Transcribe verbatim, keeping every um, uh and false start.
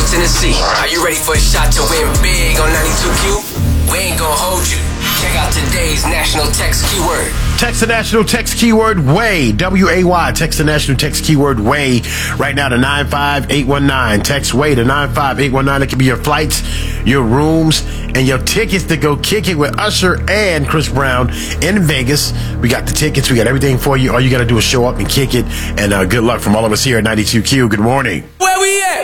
Tennessee. Are you ready for a shot to win big on ninety-two Q? We ain't gonna hold you. Check out today's national text keyword. Text the national text keyword WAY, W A Y. Text the national text keyword WAY right now to nine five eight one nine. Text WAY to nine five eight one nine. It could be your flights, your rooms, and your tickets to go kick it with Usher and Chris Brown in Vegas. We got the tickets. We got everything for you. All you got to do is show up and kick it. And uh, good luck from all of us here at ninety-two Q. Good morning. Where we at?